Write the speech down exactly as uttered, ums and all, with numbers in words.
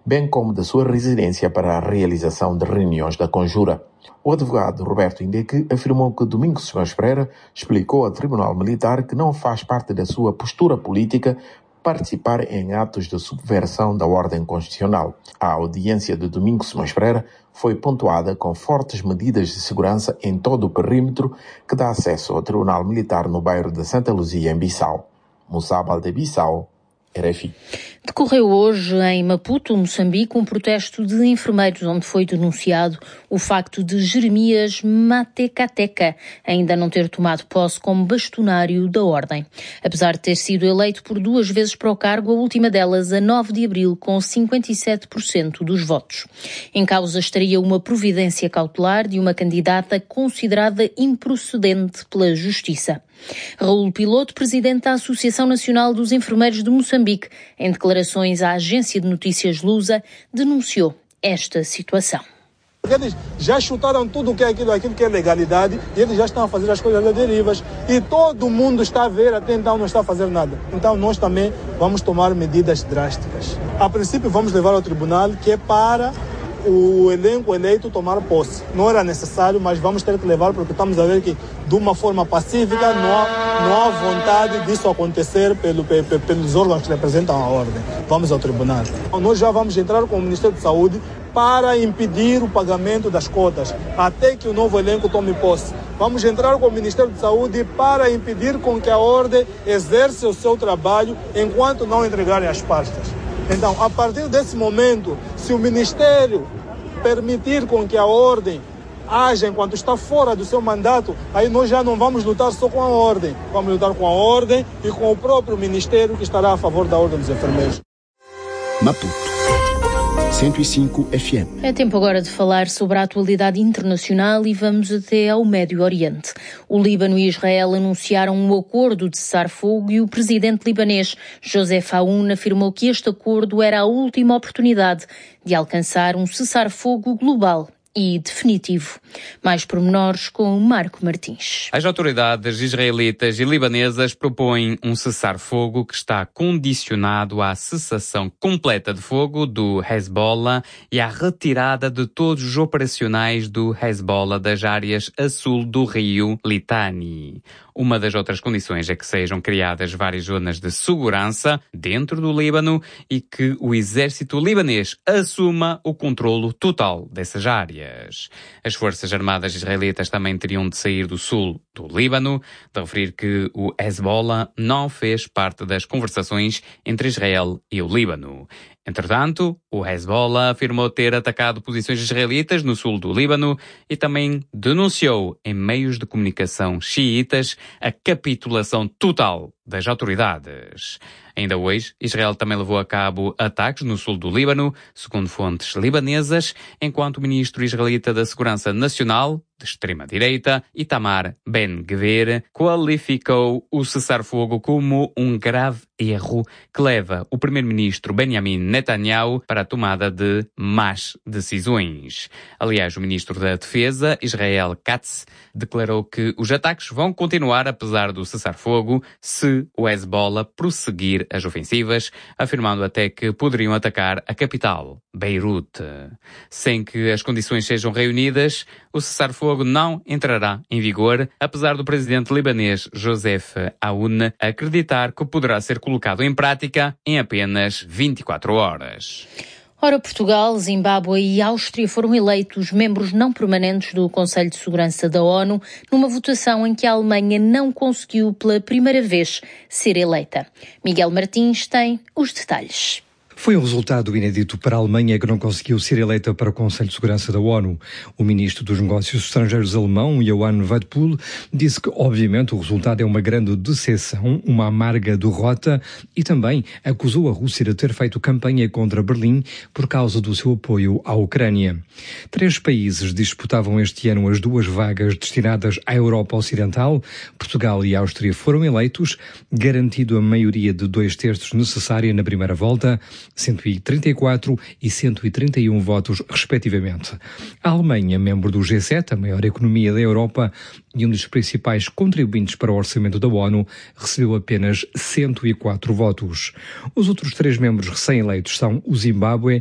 bem como da sua residência para a realização de reuniões da conjura. O advogado Roberto Indeque afirmou que Domingos Simões Pereira explicou ao Tribunal Militar que não faz parte da sua postura política participar em atos de subversão da ordem constitucional. A audiência de Domingos Simões Pereira foi pontuada com fortes medidas de segurança em todo o perímetro que dá acesso ao Tribunal Militar no bairro de Santa Luzia, em Bissau. Moussa Baldebissau, R F I. Decorreu hoje em Maputo, Moçambique, um protesto de enfermeiros onde foi denunciado o facto de Jeremias Matecateca ainda não ter tomado posse como bastonário da Ordem. Apesar de ter sido eleito por duas vezes para o cargo, a última delas a nove de abril, com cinquenta e sete por cento dos votos. Em causa estaria uma providência cautelar de uma candidata considerada improcedente pela Justiça. Raul Piloto, presidente da Associação Nacional dos Enfermeiros de Moçambique, em declarações à agência de notícias Lusa, denunciou esta situação. Eles já chutaram tudo o que é aquilo, aquilo que é legalidade e eles já estão a fazer as coisas das derivas e todo mundo está a ver, até então não está a fazer nada. Então nós também vamos tomar medidas drásticas. A princípio vamos levar ao tribunal, que é para o elenco eleito tomar posse. Não era necessário, mas vamos ter que levar porque estamos a ver que de uma forma pacífica não há, não há vontade disso acontecer pelo, pe, pelos órgãos que representam a ordem. Vamos ao tribunal. Nós já vamos entrar com o Ministério de Saúde para impedir o pagamento das cotas, até que o novo elenco tome posse. Vamos entrar com o Ministério de Saúde para impedir com que a ordem exerça o seu trabalho enquanto não entregarem as pastas. Então, a partir desse momento, se o Ministério permitir com que a ordem haja enquanto está fora do seu mandato, aí nós já não vamos lutar só com a ordem, vamos lutar com a ordem e com o próprio Ministério que estará a favor da Ordem dos Enfermeiros. Maputo cento e cinco F M. É tempo agora de falar sobre a atualidade internacional e vamos até ao Médio Oriente. O Líbano e Israel anunciaram um acordo de cessar-fogo e o presidente libanês Joseph Aoun afirmou que este acordo era a última oportunidade de alcançar um cessar-fogo global e definitivo. Mais pormenores com Marco Martins. As autoridades israelitas e libanesas propõem um cessar-fogo que está condicionado à cessação completa de fogo do Hezbollah e à retirada de todos os operacionais do Hezbollah das áreas a sul do rio Litani. Uma das outras condições é que sejam criadas várias zonas de segurança dentro do Líbano e que o exército libanês assuma o controlo total dessas áreas. As forças armadas israelitas também teriam de sair do sul do Líbano, de referir que o Hezbollah não fez parte das conversações entre Israel e o Líbano. Entretanto, o Hezbollah afirmou ter atacado posições israelitas no sul do Líbano e também denunciou em meios de comunicação xiitas a capitulação total das autoridades. Ainda hoje, Israel também levou a cabo ataques no sul do Líbano, segundo fontes libanesas, enquanto o ministro israelita da Segurança Nacional, de extrema-direita, Itamar Ben-Gvir, qualificou o cessar-fogo como um grave erro que leva o primeiro-ministro Benjamin Netanyahu para a tomada de más decisões. Aliás, o ministro da Defesa, Israel Katz, declarou que os ataques vão continuar apesar do cessar-fogo se o Hezbollah prosseguir as ofensivas, afirmando até que poderiam atacar a capital, Beirute. Sem que as condições sejam reunidas, o cessar-fogo não entrará em vigor, apesar do presidente libanês Joseph Aoun acreditar que poderá ser colocado em prática em apenas vinte e quatro horas. Ora, Portugal, Zimbábue e Áustria foram eleitos membros não permanentes do Conselho de Segurança da ONU numa votação em que a Alemanha não conseguiu pela primeira vez ser eleita. Miguel Martins tem os detalhes. Foi um resultado inédito para a Alemanha, que não conseguiu ser eleita para o Conselho de Segurança da ONU. O ministro dos Negócios Estrangeiros alemão, Johann Wadephul, disse que, obviamente, o resultado é uma grande decepção, uma amarga derrota, e também acusou a Rússia de ter feito campanha contra Berlim por causa do seu apoio à Ucrânia. Três países disputavam este ano as duas vagas destinadas à Europa Ocidental. Portugal e Áustria foram eleitos, garantido a maioria de dois terços necessária na primeira volta, cento e trinta e quatro e cento e trinta e um votos, respectivamente. A Alemanha, membro do G sete, a maior economia da Europa e um dos principais contribuintes para o orçamento da ONU, recebeu apenas cento e quatro votos. Os outros três membros recém-eleitos são o Zimbábue,